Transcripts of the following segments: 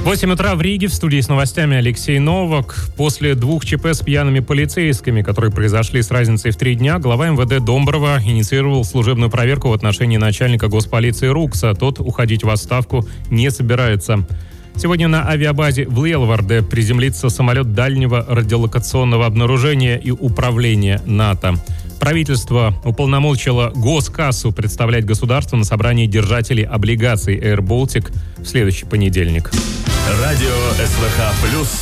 8 утра в Риге. В студии с новостями Алексей Новак. После 2 ЧП с пьяными полицейскими, которые произошли с разницей в 3 дня, глава МВД Домброва инициировал служебную проверку в отношении начальника госполиции Рукса. Тот уходить в отставку не собирается. Сегодня на авиабазе в Лелварде приземлится самолет дальнего радиолокационного обнаружения и управления НАТО. Правительство уполномочило Госкассу представлять государство на собрании держателей облигаций Air Baltic в следующий понедельник. Радио СВХ+.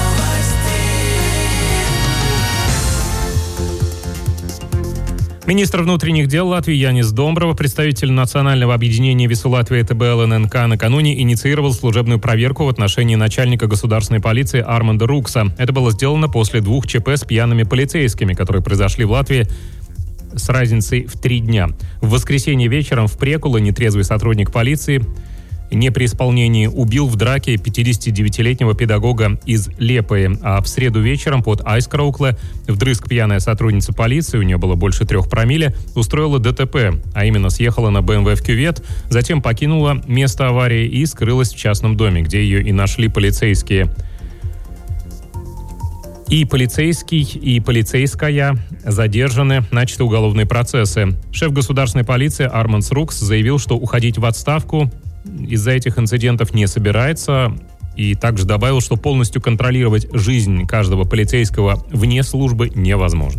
Министр внутренних дел Латвии Янис Домброва, представитель национального объединения ВИСУ Латвии ТБ ЛННК, накануне инициировал служебную проверку в отношении начальника государственной полиции Арманда Рукса. Это было сделано после 2 ЧП с пьяными полицейскими, которые произошли в Латвии с разницей в 3 дня. В воскресенье вечером в Прекуле нетрезвый сотрудник полиции не при исполнении убил в драке 59-летнего педагога из Лепои. А в среду вечером под Айскраукле вдрызг пьяная сотрудница полиции, у нее было больше 3 промилле, устроила ДТП, а именно съехала на БМВ в кювет, затем покинула место аварии и скрылась в частном доме, где ее и нашли полицейские. И полицейский, и полицейская задержаны, начаты уголовные процессы. Шеф государственной полиции Армандс Рукс заявил, что уходить в отставку из-за этих инцидентов не собирается, и также добавил, что полностью контролировать жизнь каждого полицейского вне службы невозможно.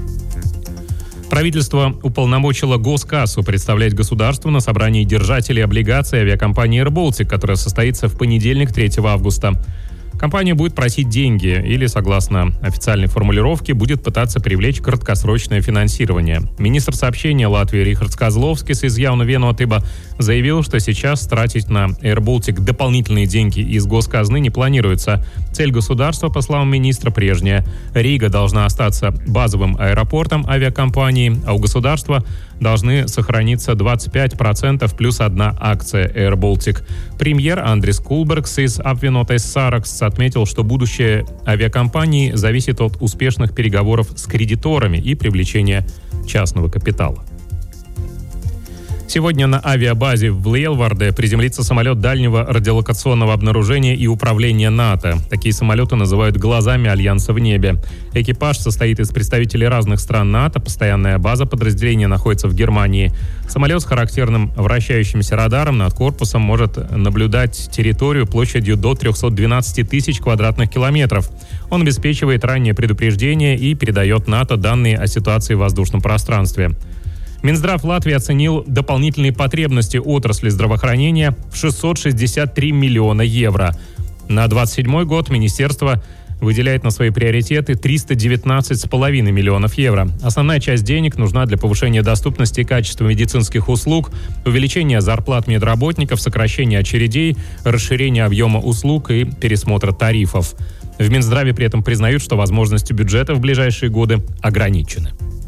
Правительство уполномочило Госкассу представлять государство на собрании держателей облигаций авиакомпании Air Baltic, которое состоится в понедельник, 3 августа. Компания будет просить деньги или, согласно официальной формулировке, будет пытаться привлечь краткосрочное финансирование. Министр сообщения Латвии Рихардс Козловскис из Jauno Vienotība заявил, что сейчас тратить на Air Baltic дополнительные деньги из госказны не планируется. Цель государства, по словам министра, прежняя. Рига должна остаться базовым аэропортом авиакомпании, а у государства должны сохраниться 25% плюс 1 акция Air Baltic. Премьер Андрис Кулбергс из Apvienotais Saraksts отметил, что будущее авиакомпании зависит от успешных переговоров с кредиторами и привлечения частного капитала. Сегодня на авиабазе в Лелварде приземлится самолет дальнего радиолокационного обнаружения и управления НАТО. Такие самолеты называют «глазами Альянса в небе». Экипаж состоит из представителей разных стран НАТО. Постоянная база подразделения находится в Германии. Самолет с характерным вращающимся радаром над корпусом может наблюдать территорию площадью до 312 тысяч квадратных километров. Он обеспечивает раннее предупреждение и передает НАТО данные о ситуации в воздушном пространстве. Минздрав Латвии оценил дополнительные потребности отрасли здравоохранения в 663 миллиона евро. На 2027 год министерство выделяет на свои приоритеты 319,5 миллионов евро. Основная часть денег нужна для повышения доступности и качества медицинских услуг, увеличения зарплат медработников, сокращения очередей, расширения объема услуг и пересмотра тарифов. В Минздраве при этом признают, что возможности бюджета в ближайшие годы ограничены.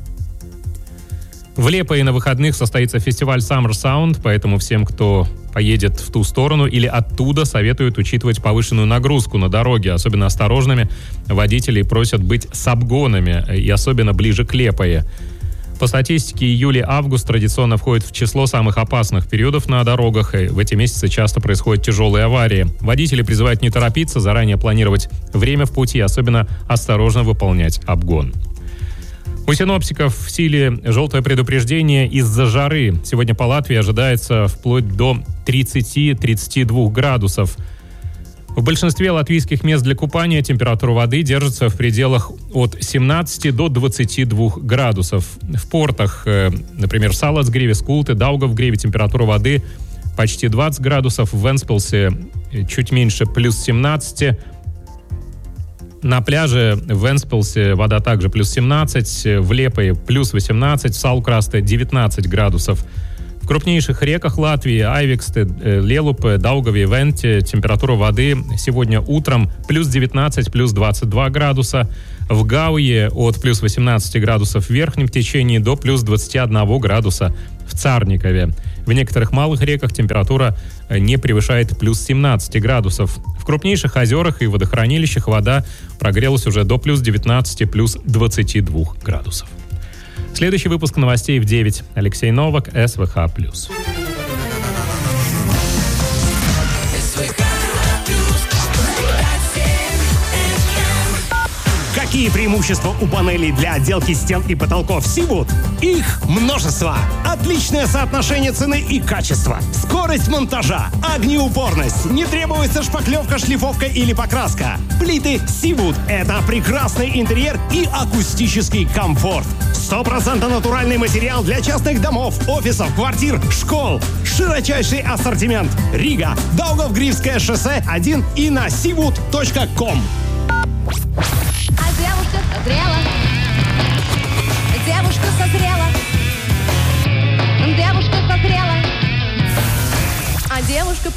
В Лепое на выходных состоится фестиваль Summer Sound, поэтому всем, кто поедет в ту сторону или оттуда, советуют учитывать повышенную нагрузку на дороге. Особенно осторожными водителей просят быть с обгонами, и особенно ближе к Лепое. По статистике, июль и август традиционно входят в число самых опасных периодов на дорогах, и в эти месяцы часто происходят тяжелые аварии. Водители призывают не торопиться, заранее планировать время в пути и особенно осторожно выполнять обгон. У синоптиков в силе желтое предупреждение из-за жары. Сегодня по Латвии ожидается вплоть до 30-32 градусов. В большинстве латвийских мест для купания температура воды держится в пределах от 17 до 22 градусов. В портах, например, в Салацгриве, Скулте, Даугавгриве температура воды почти 20 градусов. В Венспилсе чуть меньше, плюс 17. На пляже в Венспилсе вода также плюс 17, в Лепое плюс 18, в Саукрасте 19 градусов. В крупнейших реках Латвии Айвиксте, Лелупе, Даугаве, Венте температура воды сегодня утром плюс 19, плюс 22 градуса. В Гауе от плюс 18 градусов в верхнем течении до плюс 21 градуса в Царникове. В некоторых малых реках температура не превышает плюс 17 градусов. В крупнейших озерах и водохранилищах вода прогрелась уже до плюс 19, плюс 22 градусов. Следующий выпуск новостей в 9. Алексей Новак, СВХ+. Какие преимущества у панелей для отделки стен и потолков Seawood? Их множество. Отличное соотношение цены и качества. Скорость монтажа, огнеупорность, не требуется шпаклевка, шлифовка или покраска. Плиты Seawood – это прекрасный интерьер и акустический комфорт. 100% натуральный материал для частных домов, офисов, квартир, школ. Широчайший ассортимент. Рига, Даугавгривское шоссе 1 и на seawood.com. А девушка созрела. Девушка созрела. Девушка созрела. А девушка